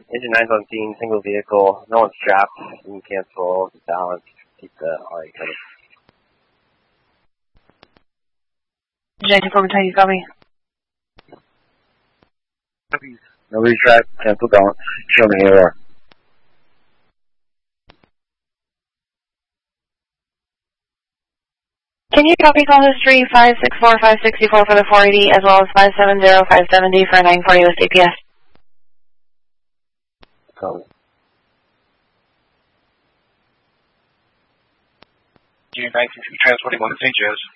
Engine 917, single vehicle, no one's strapped, you can cancel, balance, keep the RA coming. Engine 2 Kentucky, copy. Nobody's strapped, cancel balance, show me AR. Can you copy call history 564-564 for the 480 as well as 570-570 for 940 with APS? Copy. Unit 19 transporting 1 to St. Joe's.